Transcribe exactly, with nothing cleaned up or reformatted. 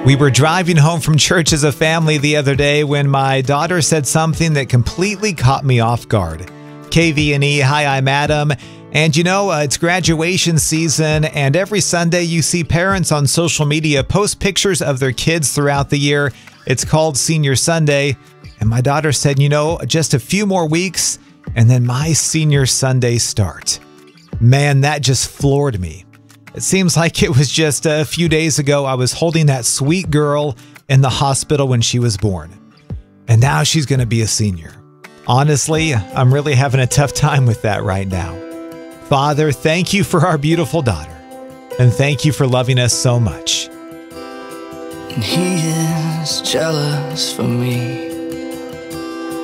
We were driving home from church as a family the other day when my daughter said something that completely caught me off guard. K V N E, hi, I'm Adam. And you know, uh, it's graduation season, and every Sunday you see parents on social media post pictures of their kids throughout the year. It's called Senior Sunday. And my daughter said, you know, just a few more weeks, and then my Senior Sunday start. Man, that just floored me. It seems like it was just a few days ago I was holding that sweet girl in the hospital when she was born. And now she's going to be a senior. Honestly, I'm really having a tough time with that right now. Father, thank you for our beautiful daughter. And thank you for loving us so much. And he is jealous for me.